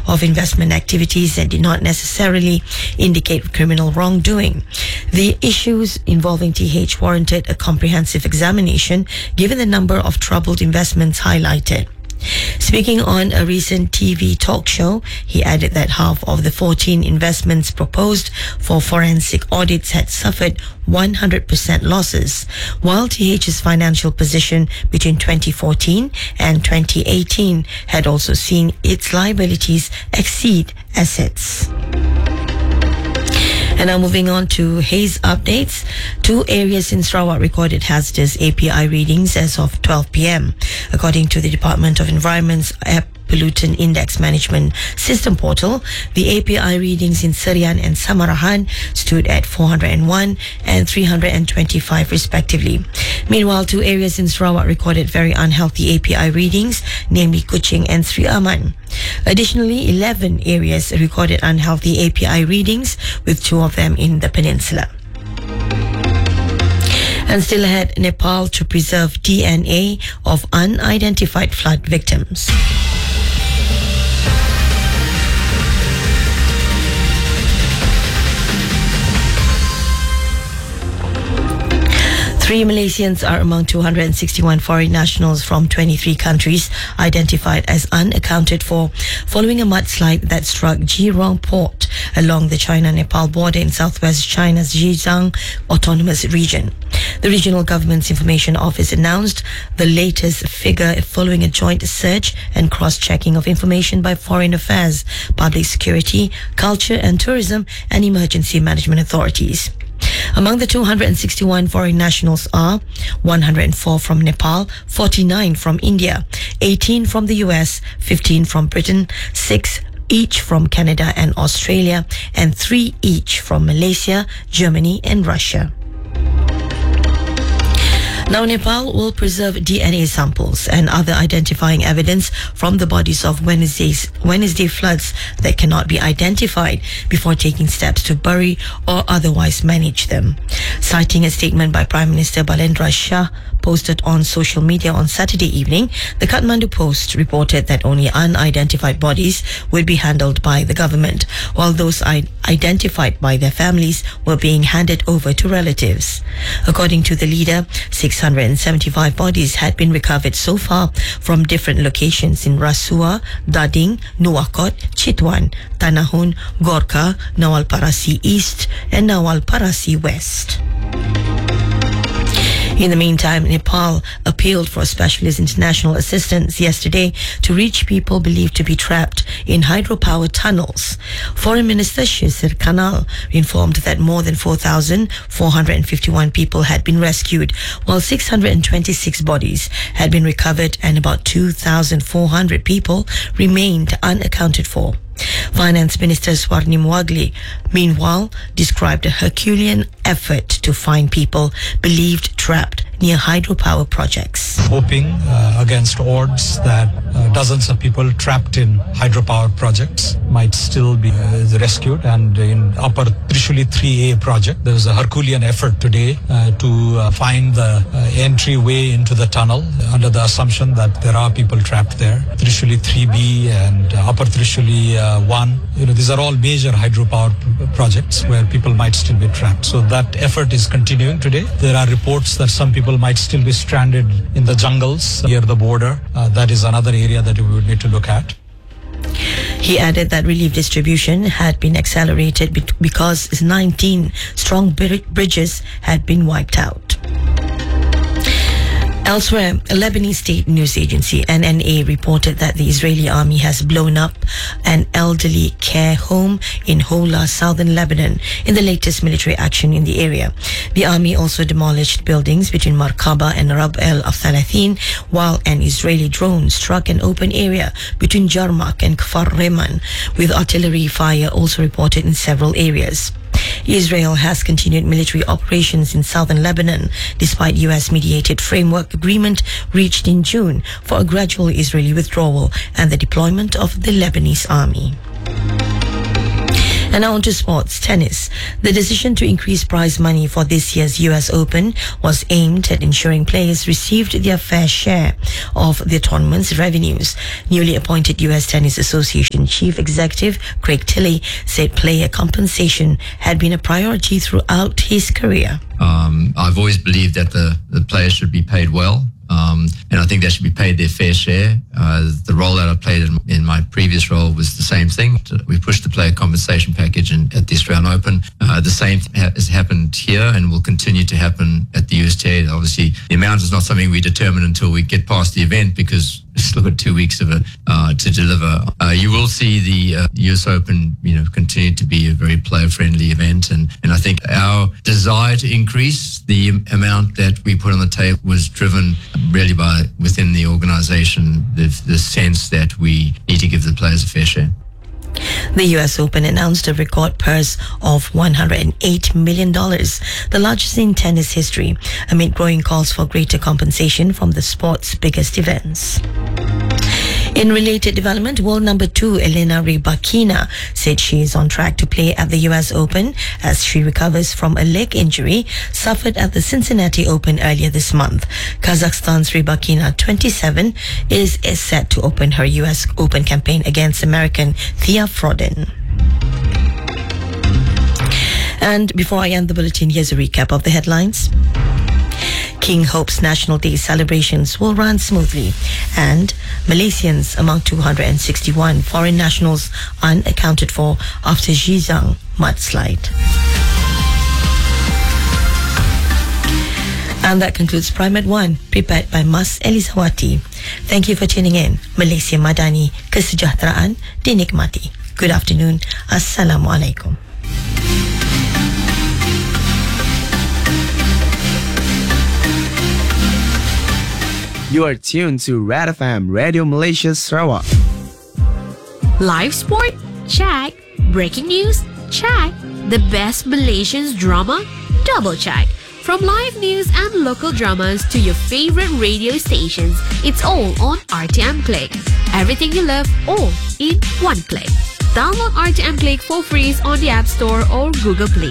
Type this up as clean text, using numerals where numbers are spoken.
of investment activities that did not necessarily indicate criminal wrongdoing. The issues involving TH warranted a comprehensive examination given the number of troubled investments highlighted. Speaking on a recent TV talk show, he added that half of the 14 investments proposed for forensic audits had suffered 100% losses, while TH's financial position between 2014 and 2018 had also seen its liabilities exceed assets. And now moving on to haze updates. 2 areas in Sarawak recorded hazardous API readings as of 12 p.m. According to the Department of Environment's Air Pollutant Index Management System portal, the API readings in Serian and Samarahan stood at 401 and 325 respectively. Meanwhile, 2 areas in Sarawak recorded very unhealthy API readings, namely Kuching and Sri Aman. Additionally, 11 areas recorded unhealthy API readings, with 2 of them in the peninsula. And still ahead, Nepal to preserve DNA of unidentified flood victims. Three Malaysians are among 261 foreign nationals from 23 countries identified as unaccounted for following a mudslide that struck Jurong Port along the China-Nepal border in southwest China's Xizang Autonomous Region. The regional government's information office announced the latest figure following a joint search and cross-checking of information by Foreign Affairs, Public Security, Culture and Tourism and Emergency Management authorities. Among the 261 foreign nationals are 104 from Nepal, 49 from India, 18 from the US, 15 from Britain, 6 each from Canada and Australia, and 3 each from Malaysia, Germany and Russia. Now, Nepal will preserve DNA samples and other identifying evidence from the bodies of Wednesday floods that cannot be identified before taking steps to bury or otherwise manage them. Citing a statement by Prime Minister Balendra Shah posted on social media on Saturday evening, the Kathmandu Post reported that only unidentified bodies would be handled by the government, while those identified by their families were being handed over to relatives. According to the leader, 675 bodies had been recovered so far from different locations in Rasua, Dading, Nuwakot, Chitwan, Tanahun, Gorkha, Nawalparasi East and Nawalparasi West. In the meantime, Nepal appealed for specialist international assistance yesterday to reach people believed to be trapped in hydropower tunnels. Foreign Minister Shishir Kanal informed that more than 4,451 people had been rescued, while 626 bodies had been recovered and about 2,400 people remained unaccounted for. Finance Minister Swarnim Wagli, meanwhile, described a Herculean effort to find people believed trapped near hydropower projects. Hoping against odds that dozens of people trapped in hydropower projects might still be rescued. And in Upper Trishuli 3A project, there was a Herculean effort today to find the entryway into the tunnel under the assumption that there are people trapped there. Trishuli 3B and Upper Trishuli 1, these are all major hydropower projects where people might still be trapped. So that effort is continuing today. There are reports that some people might still be stranded in the jungles near the border. That is another area that we would need to look at. He added that relief distribution had been accelerated because 19 strong bridges had been wiped out. Elsewhere, a Lebanese state news agency, NNA, reported that the Israeli army has blown up an elderly care home in Hola, southern Lebanon, in the latest military action in the area. The army also demolished buildings between Markaba and Rab el Afthalathin, while an Israeli drone struck an open area between Jarmak and Kfar Reman, with artillery fire also reported in several areas. Israel has continued military operations in southern Lebanon despite US-mediated framework agreement reached in June for a gradual Israeli withdrawal and the deployment of the Lebanese army. And now on to sports. Tennis. The decision to increase prize money for this year's US Open was aimed at ensuring players received their fair share of the tournament's revenues. Newly appointed US Tennis Association Chief Executive Craig Tilley said player compensation had been a priority throughout his career. I've always believed that the players should be paid well. And I think they should be paid their fair share. The role that I played in my previous role was the same thing. We pushed the player compensation package at the Australian Open. The same has happened here and will continue to happen at the USTA. Obviously, the amount is not something we determine until we get past the event because we still got 2 weeks of it to deliver. You will see the US Open, continue to be a very player-friendly event. And I think our desire to increase the amount that we put on the table was driven really by within the organisation, the sense that we need to give the players a fair share. The US Open announced a record purse of $108 million, the largest in tennis history, amid growing calls for greater compensation from the sport's biggest events. In related development, world number 2 Elena Rybakina said she is on track to play at the US Open as she recovers from a leg injury suffered at the Cincinnati Open earlier this month. Kazakhstan's Rybakina, 27, is set to open her US Open campaign against American Thea Frodin. And before I end the bulletin, here's a recap of the headlines. King hopes National Day celebrations will run smoothly, and Malaysians among 261 foreign nationals unaccounted for after Xizang mudslide. And that concludes Prime at 1, prepared by Mas Elizawati. Thank you for tuning in. Malaysia Madani, kesejahteraan dinikmati. Good afternoon. Assalamualaikum. You are tuned to Red FM Radio Malaysia Sarawak. Live sport? Check. Breaking news? Check. The best Malaysian drama? Double check. From live news and local dramas to your favorite radio stations, it's all on RTM Click. Everything you love, all in one click. Download RTM Click for free on the App Store or Google Play.